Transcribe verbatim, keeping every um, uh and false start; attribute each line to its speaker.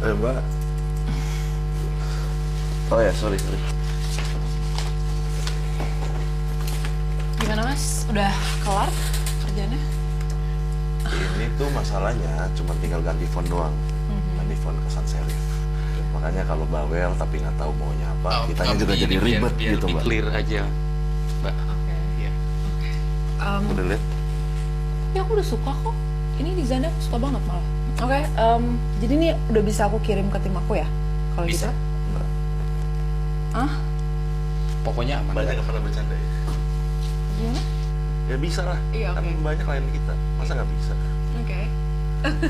Speaker 1: Eh, Mbak. Oh ya, sorry, sorry.
Speaker 2: Gimana Mas? Udah kelar kerjanya?
Speaker 1: Ini tuh masalahnya cuma tinggal ganti font doang. Mm-hmm. Ganti font ke sans serif. Makanya kalau bawel tapi nggak tahu maunya apa, oh, kitanya juga jadi ribet biar, gitu, Mbak.
Speaker 3: Clear aja, Mbak.
Speaker 2: Oke. Okay.
Speaker 3: Ya.
Speaker 2: Okay. Um,
Speaker 1: udah lihat?
Speaker 2: Ya aku udah suka kok. Ini desainnya aku suka banget malah. Oke, okay, um, jadi ini udah bisa aku kirim ke tim aku ya? Kalau gitu?
Speaker 1: Mbak.
Speaker 2: Ah?
Speaker 3: Pokoknya aman.
Speaker 1: Banyak nggak pernah bercanda ya?
Speaker 2: Gimana?
Speaker 1: Ya bisa lah.
Speaker 2: Iya,
Speaker 1: kan
Speaker 2: okay.
Speaker 1: Banyak klien kita. Masa nggak bisa?
Speaker 2: Oke. Okay.